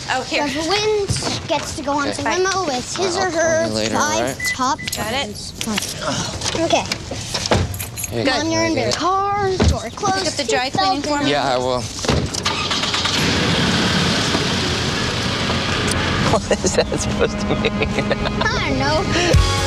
Oh, here. Whoever wins gets to go on to limo with his or her later, 5 right? top Got it? friends. Okay. Hey, Come on, you're in your car, door closed. Pick up the dry cleaning for me? Yeah, I will. What is that supposed to mean? I don't know.